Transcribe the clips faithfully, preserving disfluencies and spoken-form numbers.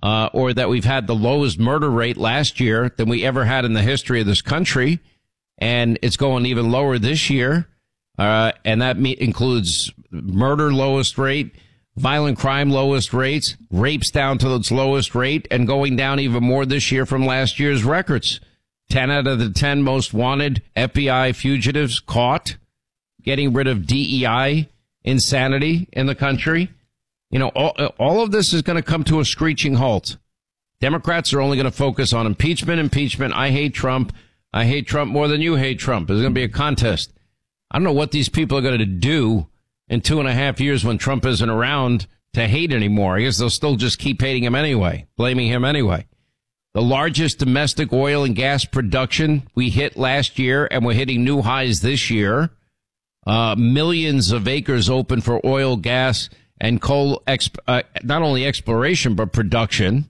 uh, or that we've had the lowest murder rate last year than we ever had in the history of this country. And it's going even lower this year. Uh, and that me- includes murder lowest rate, violent crime lowest rates, rapes down to its lowest rate, and going down even more this year from last year's records. ten out of the ten most wanted F B I fugitives caught, getting rid of D E I insanity in the country. You know, all, all of this is going to come to a screeching halt. Democrats are only going to focus on impeachment, impeachment. I hate Trump. I hate Trump more than you hate Trump. There's going to be a contest. I don't know what these people are going to do in two and a half years when Trump isn't around to hate anymore. I guess they'll still just keep hating him anyway, blaming him anyway. The largest domestic oil and gas production we hit last year, and we're hitting new highs this year. Uh, millions of acres open for oil, gas, and coal, exp- uh, not only exploration, but production.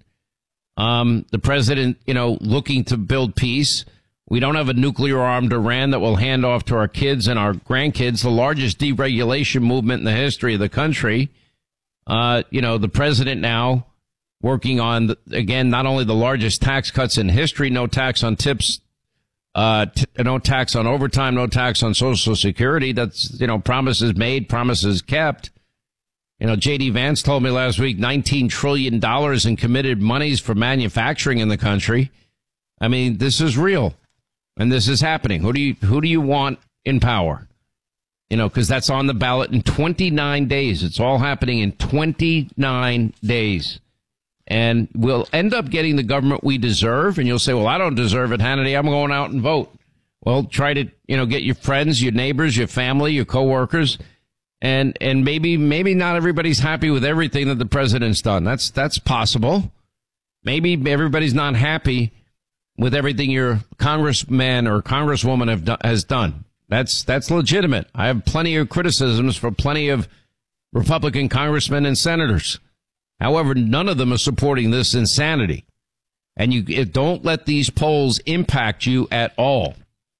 Um, the president, you know, looking to build peace. We don't have a nuclear-armed Iran that will hand off to our kids and our grandkids, the largest deregulation movement in the history of the country. Uh, you know, the president now working on, the, again, not only the largest tax cuts in history, no tax on tips, uh, t- no tax on overtime, no tax on Social Security. That's, you know, promises made, promises kept. You know, J D Vance told me last week nineteen trillion dollars in committed monies for manufacturing in the country. I mean, this is real. And this is happening. Who do you who do you want in power? You know, because that's on the ballot in twenty-nine days. It's all happening in twenty-nine days. And we'll end up getting the government we deserve. And you'll say, well, I don't deserve it, Hannity. I'm going out and vote. Well, try to, you know, get your friends, your neighbors, your family, your coworkers. And and maybe maybe not everybody's happy with everything that the president's done. That's that's possible. Maybe everybody's not happy with everything your congressman or congresswoman have do- has done. That's that's legitimate. I have plenty of criticisms for plenty of Republican congressmen and senators. However, none of them are supporting this insanity. And you it, don't let these polls impact you at all.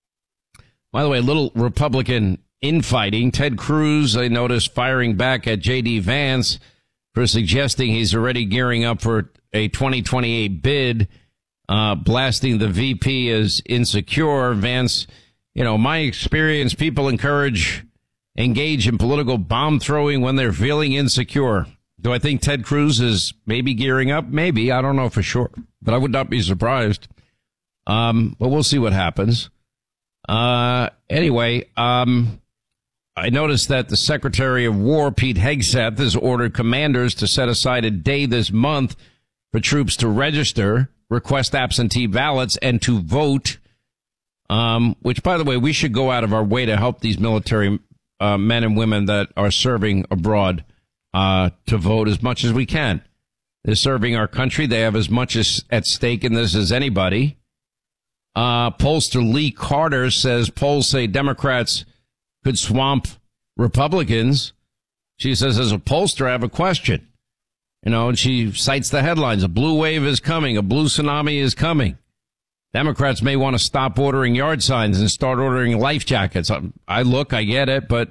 By the way, a little Republican infighting. Ted Cruz, I noticed, firing back at J D Vance for suggesting he's already gearing up for a twenty twenty-eight bid. Uh, blasting the V P as insecure. Vance, you know, my experience, people encourage, engage in political bomb throwing when they're feeling insecure. Do I think Ted Cruz is maybe gearing up? Maybe. I don't know for sure, but I would not be surprised. Um, but we'll see what happens. Uh, anyway, um, I noticed that the Secretary of War, Pete Hegseth, has ordered commanders to set aside a day this month for troops to register, request absentee ballots, and to vote, um, which, by the way, we should go out of our way to help these military uh, men and women that are serving abroad uh, to vote as much as we can. They're serving our country. They have as much as, at stake in this as anybody. Uh, pollster Lee Carter says polls say Democrats could swamp Republicans. She says, as a pollster, I have a question. You know, and she cites the headlines. A blue wave is coming. A blue tsunami is coming. Democrats may want to stop ordering yard signs and start ordering life jackets. I, I look, I get it, but,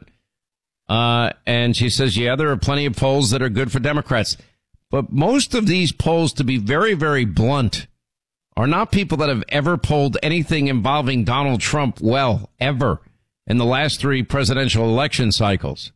uh, and she says, yeah, there are plenty of polls that are good for Democrats. But most of these polls, to be very, very blunt, are not people that have ever polled anything involving Donald Trump well, ever, in the last three presidential election cycles.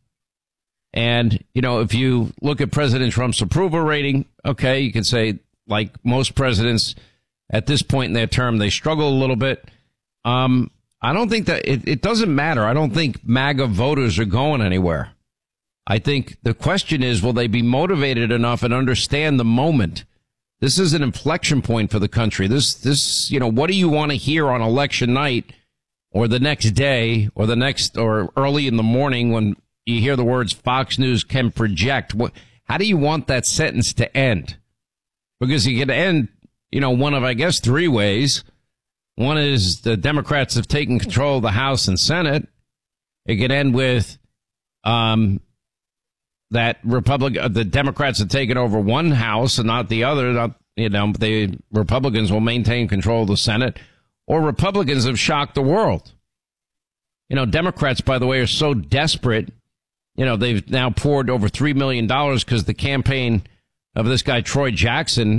And, you know, if you look at President Trump's approval rating, okay, you can say, like most presidents at this point in their term, they struggle a little bit. Um, I don't think that it, it doesn't matter. I don't think MAGA voters are going anywhere. I think the question is, will they be motivated enough and understand the moment? This is an inflection point for the country. This, this, you know, what do you want to hear on election night or the next day or the next or early in the morning when you hear the words Fox News can project? What, how do you want that sentence to end? Because you can end, you know, one of, I guess, three ways. One is the Democrats have taken control of the House and Senate. It could end with um, that Republic, the Democrats have taken over one House and not the other. Not, you know, the Republicans will maintain control of the Senate. Or Republicans have shocked the world. You know, Democrats, by the way, are so desperate. You know, they've now poured over three million dollars because the campaign of this guy, Troy Jackson,